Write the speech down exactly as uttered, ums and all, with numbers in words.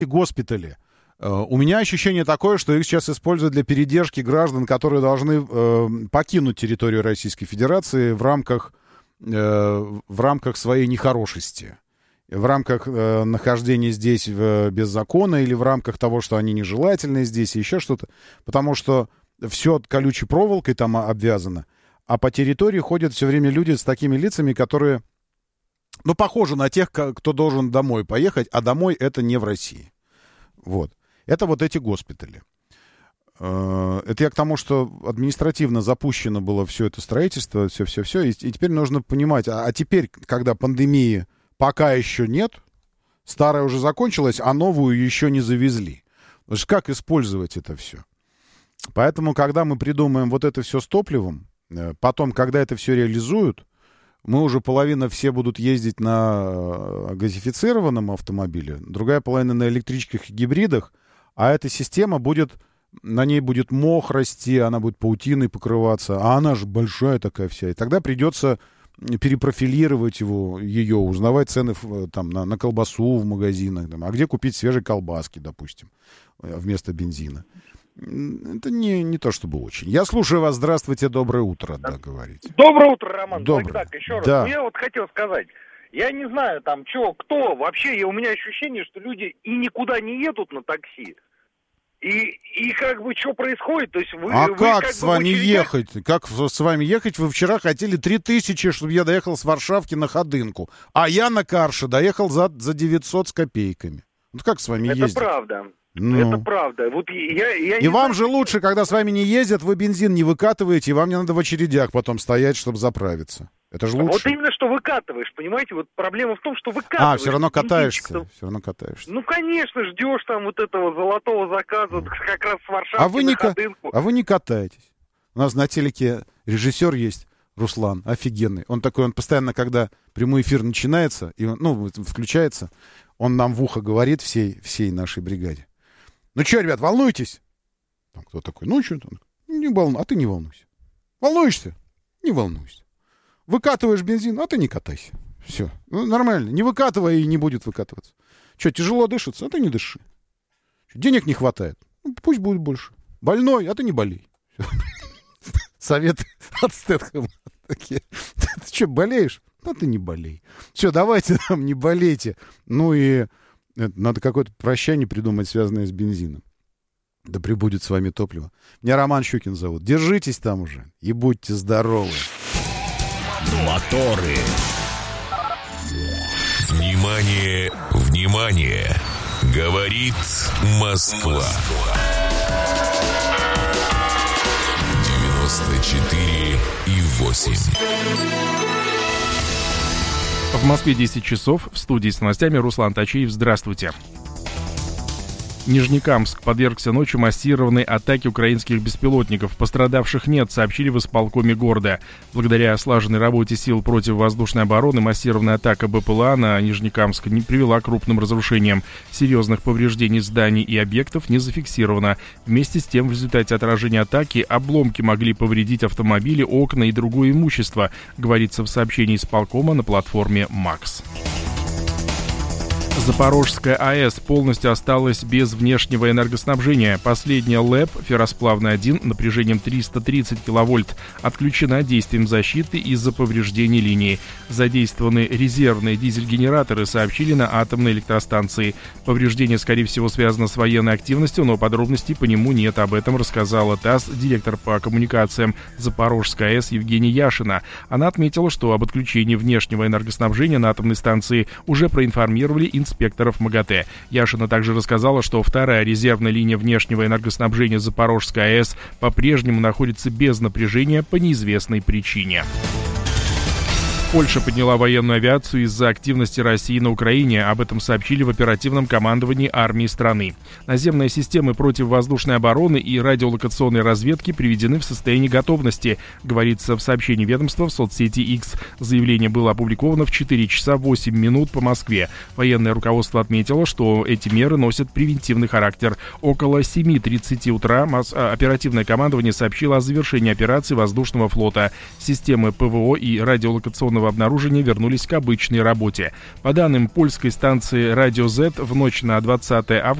госпитали. У меня ощущение такое, что их сейчас используют для передержки граждан, которые должны э, покинуть территорию Российской Федерации в рамках, э, в рамках своей нехорошести, в рамках э, нахождения здесь в, без закона или в рамках того, что они нежелательны здесь и еще что-то. Потому что все колючей проволокой там обвязано, а по территории ходят все время люди с такими лицами, которые, ну, похожи на тех, кто должен домой поехать, а домой это не в России. Вот. Это вот эти госпитали. Это я к тому, что административно запущено было все это строительство, все-все-все, и, и теперь нужно понимать, а, а теперь, когда пандемии пока еще нет, старая уже закончилась, а новую еще не завезли. Значит, как использовать это все? Поэтому, когда мы придумаем вот это все с топливом, потом, когда это все реализуют, мы уже половина все будут ездить на газифицированном автомобиле, другая половина на электричках и гибридах, а эта система будет, на ней будет мох расти, она будет паутиной покрываться, а она же большая такая вся. И тогда придется перепрофилировать его, ее, узнавать цены там, на, на колбасу в магазинах, там, а где купить свежие колбаски, допустим, вместо бензина. Это не, не то чтобы очень. Я слушаю вас. Здравствуйте, доброе утро, да, говорите. Доброе утро, Роман. Доброе. Так, еще раз. Да. Ну, я вот хотел сказать. Я не знаю, там, что, кто, вообще, я, у меня ощущение, что люди и никуда не едут на такси, и, и как бы, что происходит, то есть вы... А вы, как, как с бы, вами очередях... ехать? Как с вами ехать? Вы вчера хотели три тысячи, чтобы я доехал с Варшавки на Ходынку, а я на Карше доехал за, за девятьсот с копейками. Вот как с вами Это ездить? Это правда. Ну. Это правда. Вот я, я и не вам знаю, же лучше, когда с вами не ездят, вы бензин не выкатываете, и вам не надо в очередях потом стоять, чтобы заправиться. Это же лучше. Вот именно, что выкатываешь, понимаете? Вот проблема в том, что выкатываешь. А, все равно катаешься. Что... Все равно катаешься. Ну, конечно, ждешь там вот этого золотого заказа, как раз с Варшавки а вы на не Ходынку. А вы не катаетесь. У нас на телеке режиссер есть, Руслан, офигенный. Он такой, он постоянно, когда прямой эфир начинается, и он, ну, включается, он нам в ухо говорит всей, всей нашей бригаде. Ну что, ребят, волнуетесь? Там кто такой? Ну что, не волнуйся. А ты не волнуйся. Волнуешься? Не волнуйся. Выкатываешь бензин, а ты не катайся. Все. Ну, нормально. Не выкатывай и не будет выкатываться. Что, тяжело дышится? А ты не дыши. Денег не хватает? Ну, пусть будет больше. Больной? А ты не болей. Совет от Стэтхэма. Ты что, болеешь? А ты не болей. Все, давайте там не болейте. Ну и надо какое-то прощание придумать, связанное с бензином. Да пребудет с вами топливо. Меня Роман Щукин зовут. Держитесь там уже и будьте здоровы. Моторы. Внимание, внимание. Говорит Москва. девяносто четыре и восемь. В Москве десять часов. В студии с новостями Руслан Тачиев. Здравствуйте. Нижнекамск подвергся ночью массированной атаке украинских беспилотников. Пострадавших нет, сообщили в исполкоме города. Благодаря слаженной работе сил противовоздушной обороны массированная атака БПЛА на Нижнекамск не привела к крупным разрушениям. Серьезных повреждений зданий и объектов не зафиксировано. Вместе с тем, в результате отражения атаки обломки могли повредить автомобили, окна и другое имущество, говорится в сообщении исполкома на платформе МАКС. Запорожская АЭС полностью осталась без внешнего энергоснабжения. Последняя ЛЭП «Ферросплавный один» напряжением триста тридцать киловольт отключена действием защиты из-за повреждений линии. Задействованы резервные дизель-генераторы, сообщили на атомной электростанции. Повреждение, скорее всего, связано с военной активностью, но подробностей по нему нет. Об этом рассказала ТАСС директор по коммуникациям Запорожской АЭС Евгения Яшина. Она отметила, что об отключении внешнего энергоснабжения на атомной станции уже проинформировали инспекторов МАГАТЭ. Яшина также рассказала, что вторая резервная линия внешнего энергоснабжения Запорожской АЭС по-прежнему находится без напряжения по неизвестной причине. Польша подняла военную авиацию из-за активности России на Украине. Об этом сообщили в оперативном командовании армии страны. Наземные системы противовоздушной обороны и радиолокационной разведки приведены в состояние готовности, говорится в сообщении ведомства в соцсети X. Заявление было опубликовано в четыре часа восемь минут по Москве. Военное руководство отметило, что эти меры носят превентивный характер. Около семи тридцати утра оперативное командование сообщило о завершении операции воздушного флота. Системы ПВО и радиолокационного повторного обнаружения вернулись к обычной работе. По данным польской станции «Радио Z», в ночь на двадцатое августа